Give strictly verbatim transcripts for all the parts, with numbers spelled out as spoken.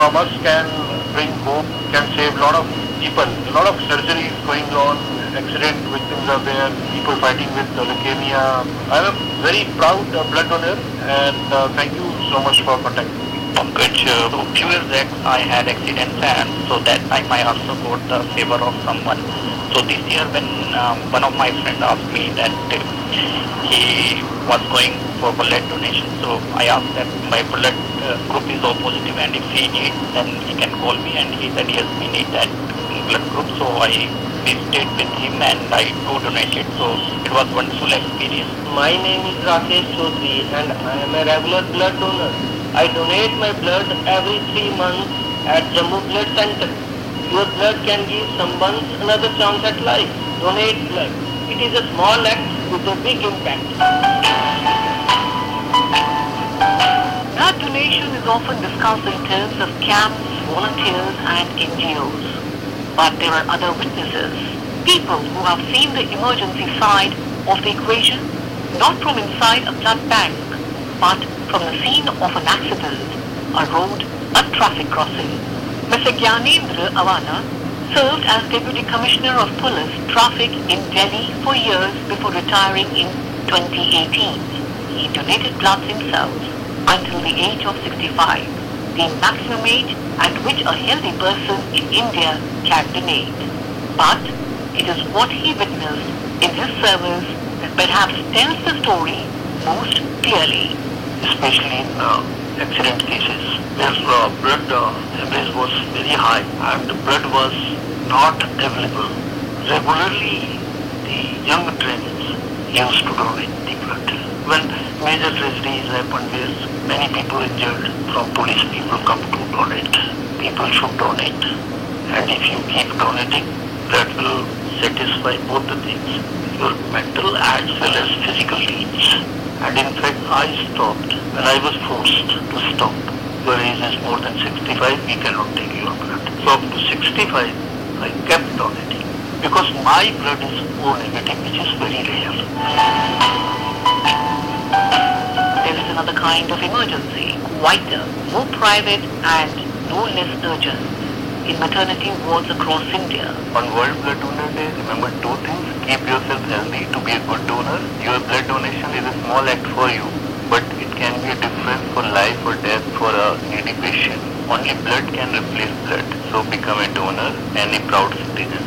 Thomas can bring hope, can save a lot of people. A lot of surgeries going on, accident victims are there, people fighting with uh, leukemia. I am a very proud uh, blood donor, and uh, thank you so much for contacting me. Pankaj, uh, a few years back I had accidents, and so that time I also got the favor of someone. So this year when um, one of my friends asked me that uh, he was going for blood donation, so I asked that my blood uh, group is O positive, and if he needs then he can call me, and he said yes, we need that blood group. So I visited with him and I do donated, so it was wonderful experience. My name is Rakesh Chaudhary and I am a regular blood donor. I donate my blood every three months at Jammu Blood Center. Your blood can give someone another chance at life. Donate blood. It is a small act with a big impact. Blood donation is often discussed in terms of camps, volunteers and N G Os. But there are other witnesses, people who have seen the emergency side of the equation, not from inside a blood bank, but from the scene of an accident, a road, a traffic crossing. Mister Gyanendra Awana served as Deputy Commissioner of Police Traffic in Delhi for years before retiring in twenty eighteen. He donated blood himself until the age of sixty-five, the maximum age at which a healthy person in India can donate. But it is what he witnessed in his service that perhaps tells the story most clearly. Especially in uh, accident cases where uh, blood uh, average was very high and the blood was not available. Regularly, the young trainers used to donate the blood. When major tragedies happen where many people injured from police, people come to donate. People should donate. And if you keep donating, that will satisfy both the things, your mental as well as physical needs. And in fact, I stopped when I was forced to stop. Your age is more than sixty-five, we cannot take your blood. So up to sixty-five, I kept donating because my blood is O negative, which is very rare. There is another kind of emergency, quieter, more private and no less urgent, in maternity wards across India. On World Blood Donor Day, remember two things. Keep yourself healthy to be a good donor. Your blood donation is a small act for you, but it can be a difference for life or death for a needy patient. Only blood can replace blood. So become a donor and a proud citizen.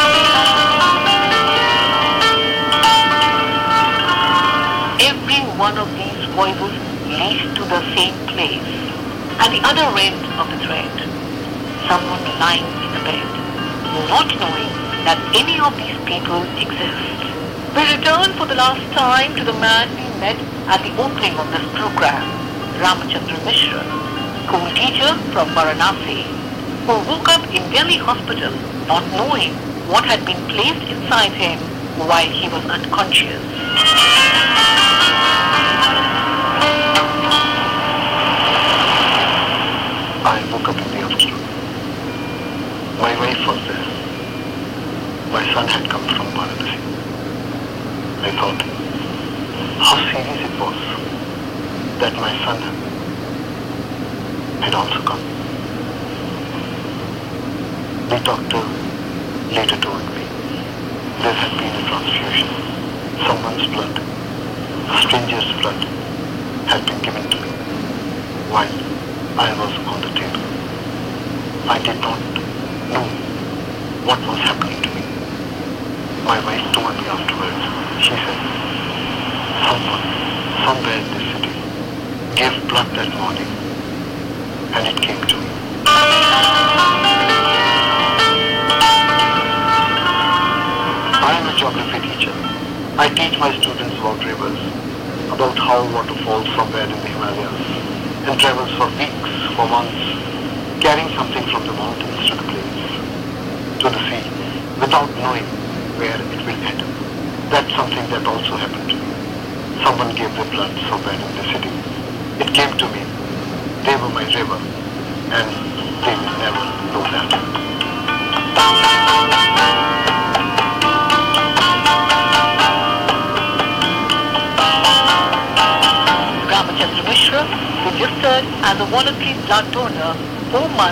Every one of these voices leads to the same place. At the other end of the thread, someone lying in a bed, not knowing that any of these people exist. We return for the last time to the man we met at the opening of this program, Ramachandra Mishra, school teacher from Varanasi, who woke up in Delhi hospital not knowing what had been placed inside him while he was unconscious. I woke up in the afternoon. My wife was there. My son had come from Varanasi. I thought how serious it was that my son had also come. The doctor later told me there had been a transfusion. Someone's blood, a stranger's blood, had been given to me while I was on the table. I did not know what was happening to me. My wife told me afterwards. She said, someone, somewhere in this city, gave blood that morning, and it came to me. I am a geography teacher. I teach my students about rivers, about how water falls somewhere in the Himalayas, and travels for weeks, for months, carrying something from the mountains to the plains, to the sea, without knowing where it will end. That's something that also happened to me. Someone gave the blood somewhere in the city. It came to me. They were my river, and they will never know that. Ramachandra Mishra registered as a voluntary blood donor four months